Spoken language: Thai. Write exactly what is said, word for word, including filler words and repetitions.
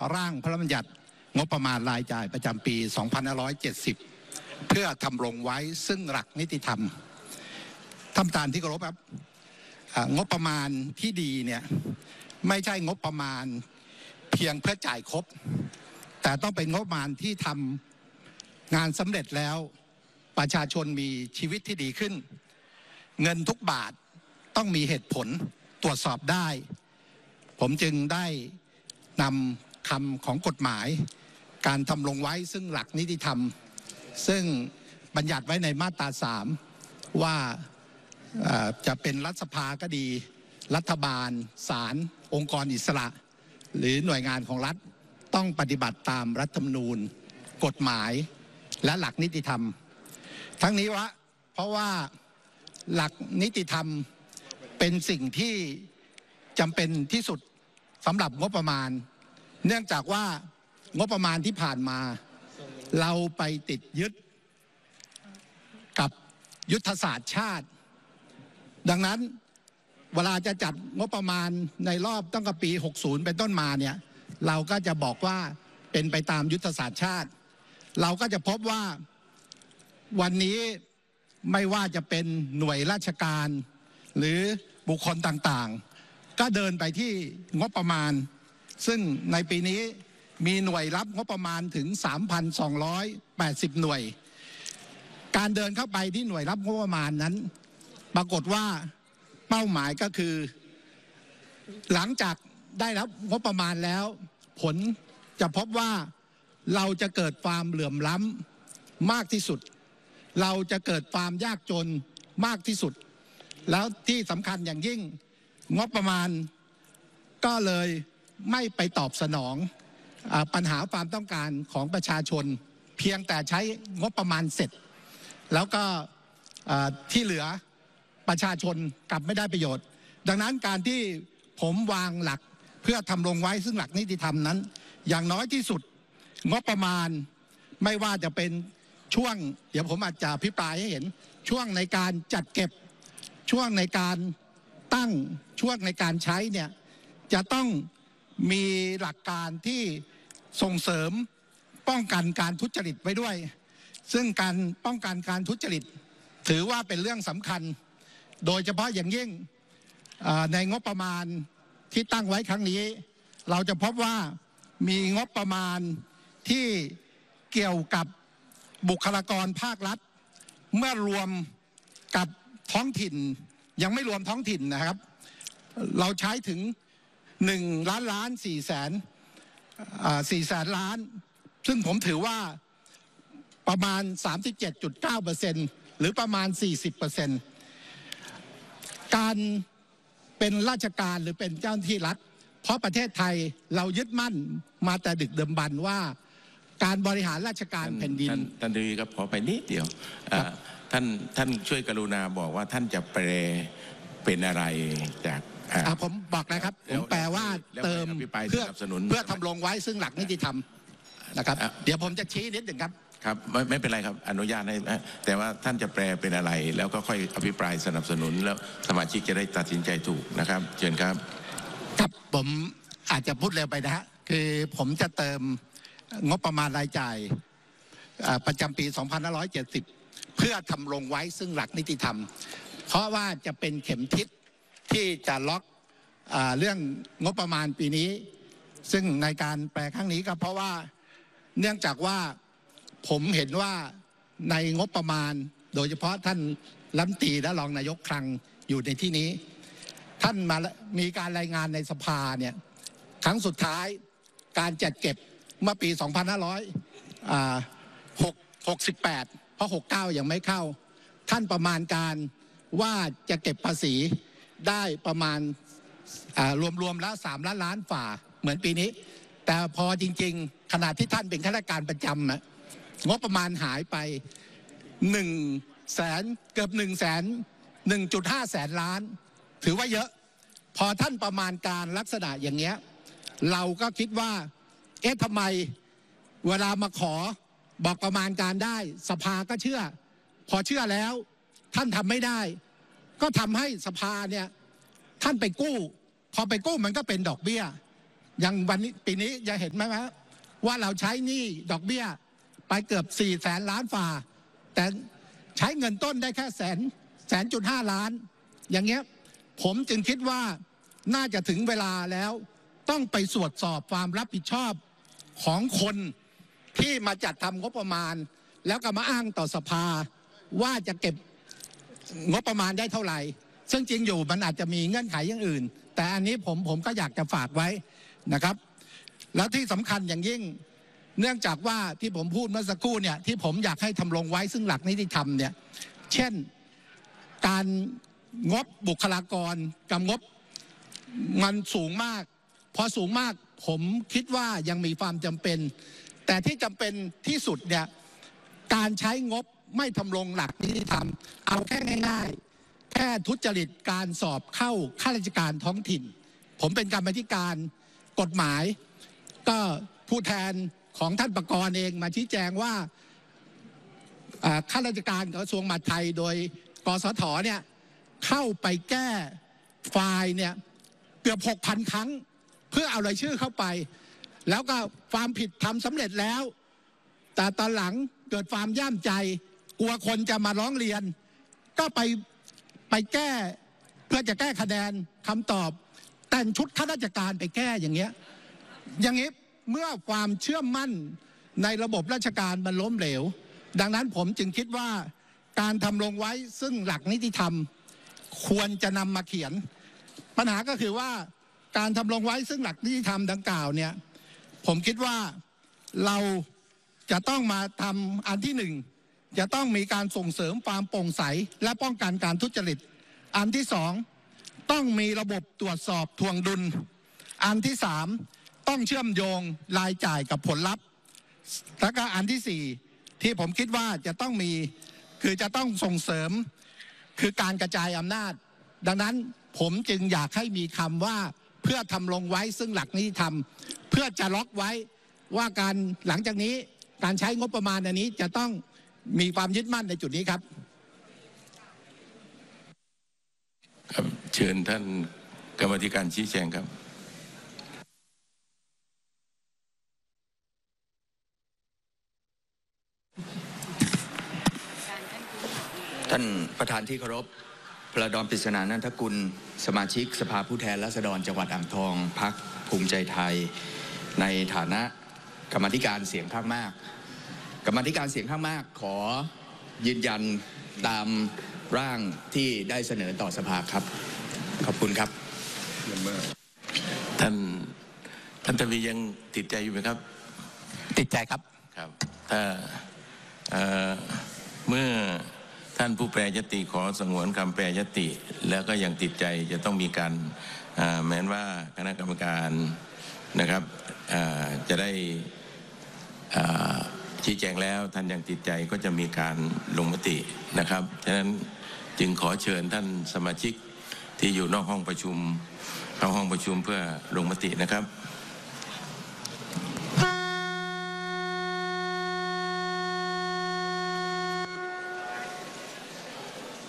ร่างพระราชบัญญัติงบประมาณรายจ่ายประจำปี สองพันห้าร้อยเจ็ดสิบ เพื่อทำรงไว้ซึ่งหลักนิติธรรมท่านประธานที่เคารพครับงบประมาณที่ดีเนี่ยไม่ใช่งบประมาณเพียงเพื่อจ่ายครบแต่ต้องเป็นงบประมาณที่ทำงานสำเร็จแล้วประชาชนมีชีวิตที่ดีขึ้นเงินทุกบาทต้องมีเหตุผลตรวจสอบได้ผมจึงได้นำคำของกฎหมายการทำลงไว้ซึ่งหลักนิติธรรมซึ่งบัญญัติไว้ในมาตราสามว่าจะเป็นรัฐสภาก็ดีรัฐบาลศาลองค์กรอิสระหรือหน่วยงานของรัฐต้องปฏิบัติตามรัฐธรรมนูญกฎหมายและหลักนิติธรรมทั้งนี้วะเพราะว่าหลักนิติธรรมเป็นสิ่งที่จำเป็นที่สุดสำหรับงบประมาณเนื่องจากว่างบประมาณที่ผ่านมาเราไปติดยึดกับยุทธศาสตร์ชาติดังนั้นเวลาจะจัดงบประมาณในรอบตั้งแต่ปีหกสิบเป็นต้นมาเนี่ยเราก็จะบอกว่าเป็นไปตามยุทธศาสตร์ชาติเราก็จะพบว่าวันนี้ไม่ว่าจะเป็นหน่วยราชการหรือบุคคลต่างๆก็เดินไปที่งบประมาณซึ่งในปีนี้มีหน่วยรับงบประมาณถึง สามพันสองร้อยแปดสิบ หน่วยการเดินเข้าไปที่หน่วยรับงบประมาณนั้นปรากฏว่าเป้าหมายก็คือหลังจากได้รับงบประมาณแล้วผลจะพบว่าเราจะเกิดความเหลื่อมล้ำมากที่สุดเราจะเกิดความยากจนมากที่สุดแล้วที่สำคัญอย่างยิ่งงบประมาณก็เลยไม่ไปตอบสนองปัญหาความต้องการของประชาชนเพียงแต่ใช้งบประมาณเสร็จแล้วก็ที่เหลือประชาชนกลับไม่ได้ประโยชน์ดังนั้นการที่ผมวางหลักเพื่อทำลงไว้ซึ่งหลักนิติธรรมนั้นอย่างน้อยที่สุดงบประมาณไม่ว่าจะเป็นช่วงเดี๋ยวผมอาจจะอภิปรายให้เห็นช่วงในการจัดเก็บช่วงในการตั้งช่วงในการใช้เนี่ยจะต้องมีหลักการที่ส่งเสริมป้องกันการทุจริตไว้ด้วยซึ่งการป้องกันการทุจริตถือว่าเป็นเรื่องสำคัญโดยเฉพาะอย่างยิ่งในงบประมาณที่ตั้งไว้ครั้งนี้เราจะพบว่ามีงบประมาณที่เกี่ยวกับบุคลากรภาครัฐเมื่อรวมกับท้องถิ่นยังไม่รวมท้องถิ่นนะครับเราใช้ถึงหนึ่งล้านล้านสี่แสนสี่แสนล้านซึ่งผมถือว่าประมาณ สามสิบเจ็ดจุดเก้าเปอร์เซ็นต์ หรือประมาณ สี่สิบเปอร์เซ็นต์ การเป็นราชการหรือเป็นเจ้าหน้าที่รัฐเพราะประเทศไทยเรายึดมั่นมาแต่ดึกดำบรรพ์ว่าการบริหารราชการแผ่นดินท่านดีครับขอไปนิดเดียวท่านท่านช่วยกรุณาบอกว่าท่านจะแปลเป็นอะไรจากผมบอกนะครับผมแปลว่าเติมเพื่อเพื่อทำลงไว้ซึ่งหลักนิติธรรมนะครับเดี๋ยวผมจะชี้นิดหนึ่งครับครับไม่ไม่เป็นไรครับอนุญาตให้แต่ว่าท่านจะแปลเป็นอะไรแล้วก็ค่อยอภิปรายสนับสนุนแล้วสมาชิกจะได้ตัดสินใจถูกนะครับเชิญครับครับผมอาจจะพูดเร็วไปนะฮะคือผมจะเติมงบประมาณรายจ่ายประจำปี สองพันห้าร้อยเจ็ดสิบ เพื่อทำลงไว้ซึ่งหลักนิติธรรมเพราะว่าจะเป็นเข็มทิศที่จะล็อกเรื่องงบประมาณปีนี้ซึ่งในการแปลครั้งนี้ก็เพราะว่าเนื่องจากว่าผมเห็นว่าในงบประมาณโดยเฉพาะท่านรัฐมนตรีและรองนายกคลังอยู่ในที่นี้ท่านมามีการรายงานในสภาเนี่ยครั้งสุดท้ายการจัดเก็บเมื่อปี สองพันห้าร้อยหกสิบแปด เพราะหกสิบเก้ายังไม่เข้าท่านประมาณการว่าจะเก็บภาษีได้ประมาณรวมๆแล้วสามล้านล้านฝ่าเหมือนปีนี้แต่พอจริงๆขณะที่ท่านเป็นข้าราชการประจำนะงบประมาณหายไปหนึ่งแสนเกือบหนึ่งแสนหนึ่งจุดห้าแสนล้านถือว่าเยอะพอท่านประมาณการลักษณะอย่างเงี้ยเราก็คิดว่าเอ๊ะทำไมเวลามาขอบอกประมาณการได้สภาก็เชื่อพอเชื่อแล้วท่านทำไม่ได้ก็ทำให้สภาเนี่ยท่านไปกู้พอไปกู้มันก็เป็นดอกเบี้ยอย่างวันนี้ปีนี้จะเห็นไหมว่าเราใช้หนี้ดอกเบี้ยไปเกือบสี่แสนล้านฝ่าแต่ใช้เงินต้นได้แค่แสนแสนจุดห้าล้านอย่างเงี้ยผมจึงคิดว่าน่าจะถึงเวลาแล้วต้องไปตรวจสอบความรับผิดชอบของคนที่มาจัดทำงบประมาณแล้วก็มาอ้างต่อสภาว่าจะเก็บงบประมาณได้เท่าไหร่ซึ่งจริงอยู่มันอาจจะมีเงื่อนไขอย่างอื่นแต่อันนี้ผมผมก็อยากจะฝากไว้นะครับแล้วที่สำคัญอย่างยิ่งเนื่องจากว่าที่ผมพูดเมื่อสักครู่เนี่ยที่ผมอยากให้ทำลงไว้ซึ่งหลักนิติธรรมเนี่ยเช่นการงบบุคลากรกับงบมันสูงมากพอสูงมากผมคิดว่ายังมีความจำเป็นแต่ที่จำเป็นที่สุดเนี่ยการใช้งบไม่ทำลงหลักนิติธรรมเอาแค่ง่ายๆแค่ทุจริตการสอบเข้าข้าราชการท้องถิ่นผมเป็นกรรมาธิการกฎหมายก็ผู้แทนของท่านประกรณ์เองมาชี้แจงว่าข้าราชการกระทรวงมหาดไทยโดยกสทเนี่ยเข้าไปแก้ไฟล์เนี่ยเกือบ หกพัน ครั้งเพื่อเอารายชื่อเข้าไปแล้วก็ความผิดทำสำเร็จแล้วแต่ตอนหลังเกิดความย่ามใจกลัวคนจะมาร้องเรียนก็ไปไปแก้เพื่อจะแก้คะแนนคำตอบแต่งชุดข้าราชการไปแก้อย่างเงี้ยอย่างนี้เมื่อความเชื่อมั่นในระบบราชการมันล้มเหลวดังนั้นผมจึงคิดว่าการทำลงไว้ซึ่งหลักนิติธรรมควรจะนำมาเขียนปัญหาก็คือว่าการทำลงไว้ซึ่งหลักนิติธรรมดังกล่าวเนี่ยผมคิดว่าเราจะต้องมาทำอันที่หนึ่งจะต้องมีการส่งเสริมความโปร่งใสและป้องกันการทุจริตอันที่สองต้องมีระบบตรวจสอบทวงดุลอันที่สามต้องเชื่อมโยงรายจ่ายกับผลลัพธ์และก็อันที่สี่ที่ผมคิดว่าจะต้องมีคือจะต้องส่งเสริมคือการกระจายอำนาจดังนั้นผมจึงอยากให้มีคำว่าเพื่อทำลงไว้ซึ่งหลักนิติธรรมเพื่อจะล็อกไว้ว่าการหลังจากนี้การใช้งบประมาณอันนี้จะต้องมีความยึดมั่นในจุดนี้ครับครับเชิญท่านกรรมาธิการชี้แจงครับท่านประธานที่เคารพพระดอนปริศนานันทกุลสมาชิกสภาผู้แทนราษฎรจังหวัดอ่างทองพรรคภูมิใจไทยในฐานะกรรมาธิการเสียงข้างมากกรรมาธิการเสียงข้างมากขอยืนยันตามร่างที่ได้เสนอต่อสภาครับขอบคุณครับท่านท่านทวียังติดใจอยู่ไหมครับติดใจครับครับถ้าเมื่อท่านผู้แปรยติขอสงวนคำแปรยติแล้วก็ยังติดใจจะต้องมีการแม้นว่าคณะกรรมการนะครับจะได้ชี้แจงแล้วท่านยังติดใจก็จะมีการลงมตินะครับฉะนั้นจึงขอเชิญท่านสมาชิกที่อยู่นอกห้องประชุมเข้าห้องประชุมเพื่อลงมตินะครับ